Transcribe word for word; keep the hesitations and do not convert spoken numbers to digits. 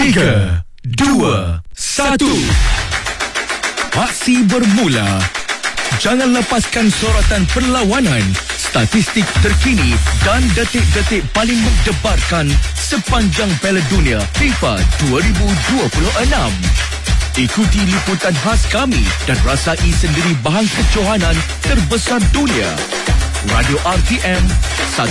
tiga, dua, satu. Aksi bermula. Jangan lepaskan sorotan perlawanan, statistik terkini dan detik-detik paling mendebarkan sepanjang Piala Dunia FIFA dua ribu dua puluh enam. Ikuti liputan khas kami dan rasai sendiri bahan kejohanan terbesar dunia. Radio R T M